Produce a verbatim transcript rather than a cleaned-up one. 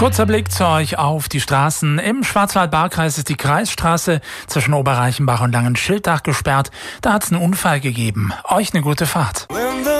Kurzer Blick zu euch auf die Straßen. Im Schwarzwald-Baar-Kreis ist die Kreisstraße zwischen Oberreichenbach und Langenschilddach gesperrt. Da hat es einen Unfall gegeben. Euch eine gute Fahrt.